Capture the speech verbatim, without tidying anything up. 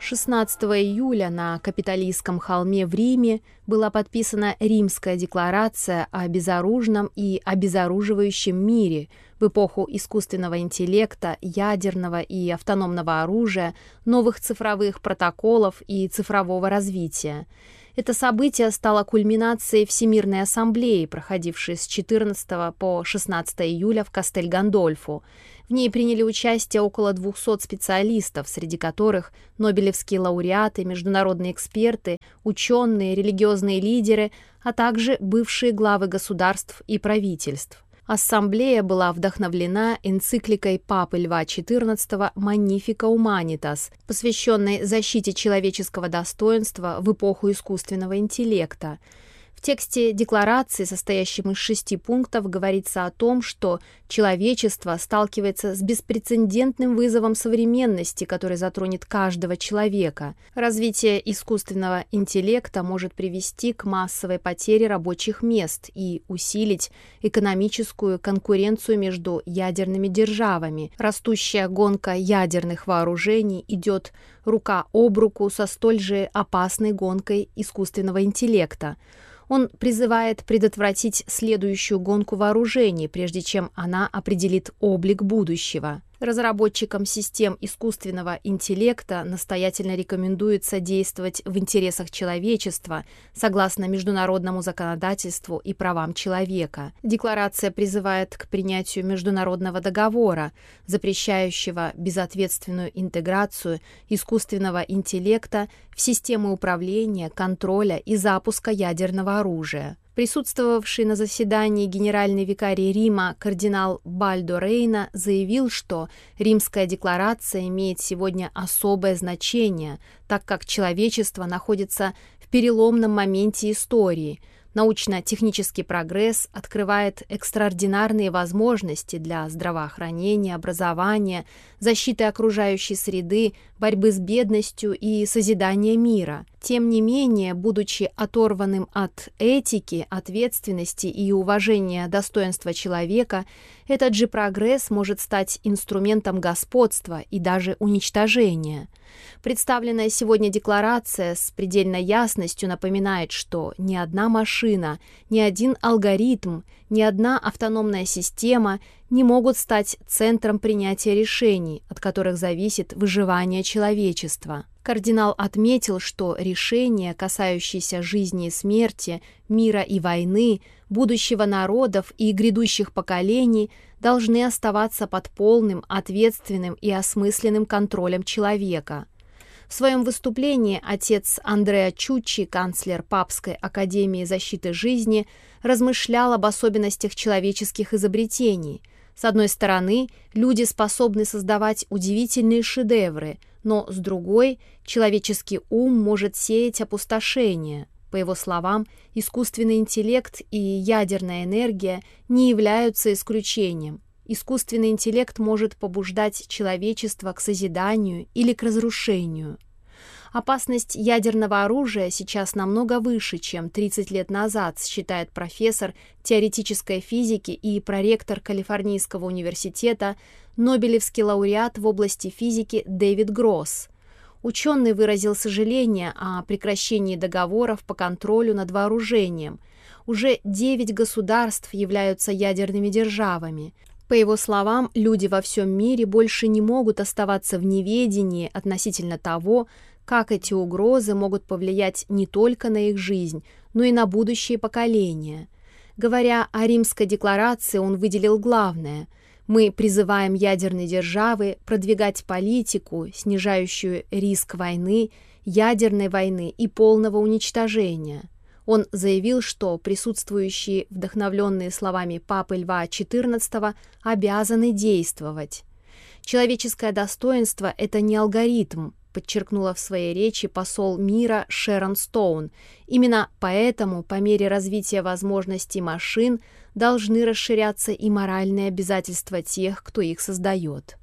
шестнадцатого июля на Капитолийском холме в Риме была подписана Римская декларация о безоружном и обезоруживающем мире в эпоху искусственного интеллекта, ядерного и автономного оружия, новых цифровых протоколов и цифрового развития. Это событие стало кульминацией Всемирной ассамблеи, проходившей с четырнадцатого по шестнадцатое июля в Кастель-Гандольфо. В ней приняли участие около двухсот специалистов, среди которых нобелевские лауреаты, международные эксперты, ученые, религиозные лидеры, а также бывшие главы государств и правительств. Ассамблея была вдохновлена энцикликой Папы Льва четырнадцатого «Magnificat Humanitas», посвященной защите человеческого достоинства в эпоху искусственного интеллекта. В тексте декларации, состоящем из шести пунктов, говорится о том, что человечество сталкивается с беспрецедентным вызовом современности, который затронет каждого человека. Развитие искусственного интеллекта может привести к массовой потере рабочих мест и усилить экономическую конкуренцию между ядерными державами. Растущая гонка ядерных вооружений идет рука об руку со столь же опасной гонкой искусственного интеллекта. Он призывает предотвратить следующую гонку вооружений, прежде чем она определит облик будущего. Разработчикам систем искусственного интеллекта настоятельно рекомендуется действовать в интересах человечества, согласно международному законодательству и правам человека. Декларация призывает к принятию международного договора, запрещающего безответственную интеграцию искусственного интеллекта в системы управления, контроля и запуска ядерного оружия. Присутствовавший на заседании генеральный викарий Рима кардинал Бальдо Рейна заявил, что Римская декларация имеет сегодня особое значение, так как человечество находится в переломном моменте истории. Научно-технический прогресс открывает экстраординарные возможности для здравоохранения, образования, защиты окружающей среды, борьбы с бедностью и созидания мира. Тем не менее, будучи оторванным от этики, ответственности и уважения достоинства человека, этот же прогресс может стать инструментом господства и даже уничтожения. Представленная сегодня декларация с предельной ясностью напоминает, что ни одна машина, ни один алгоритм, ни одна автономная система не могут стать центром принятия решений, от которых зависит выживание человечества. Кардинал отметил, что решения, касающиеся жизни и смерти, мира и войны, будущего народов и грядущих поколений, должны оставаться под полным, ответственным и осмысленным контролем человека. В своем выступлении отец Андреа Чуччи, канцлер Папской академии защиты жизни, размышлял об особенностях человеческих изобретений. С одной стороны, люди способны создавать удивительные шедевры, но с другой, человеческий ум может сеять опустошение. По его словам, искусственный интеллект и ядерная энергия не являются исключением. Искусственный интеллект может побуждать человечество к созиданию или к разрушению. Опасность ядерного оружия сейчас намного выше, чем тридцать лет назад, считает профессор теоретической физики и проректор Калифорнийского университета, нобелевский лауреат в области физики Дэвид Гросс. Ученый выразил сожаление о прекращении договоров по контролю над вооружением. Уже девять государств являются ядерными державами. По его словам, люди во всем мире больше не могут оставаться в неведении относительно того, как эти угрозы могут повлиять не только на их жизнь, но и на будущие поколения. Говоря о Римской декларации, он выделил главное: мы призываем ядерные державы продвигать политику, снижающую риск войны, ядерной войны и полного уничтожения. Он заявил, что присутствующие, вдохновленные словами Папы Льва четырнадцатого, обязаны действовать. Человеческое достоинство – это не алгоритм, подчеркнула в своей речи посол мира Шерон Стоун. Именно поэтому, по мере развития возможностей машин, должны расширяться и моральные обязательства тех, кто их создает.